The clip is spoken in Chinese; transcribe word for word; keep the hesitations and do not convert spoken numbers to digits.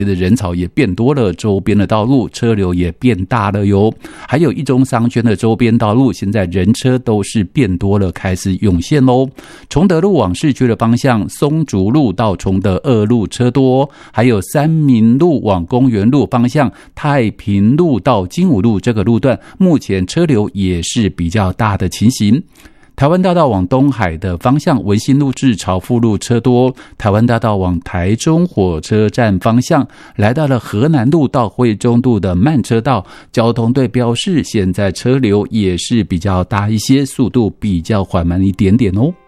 的人潮也变多了，周边的道路车流也变大了哟。还有一中商圈的周边道路，现在人车都是变多了，开始涌现喽。崇德路往市区的方向，松竹路到崇德二路车多，还有三民路往公园路方向，太平路到金武路这个路段，目前车流也是比较大的情形。台湾大道往东海的方向，文心路至朝富路车多；台湾大道往台中火车站方向，来到了河南路到惠中路的慢车道，交通队标示现在车流也是比较大一些，速度比较缓慢一点点哦。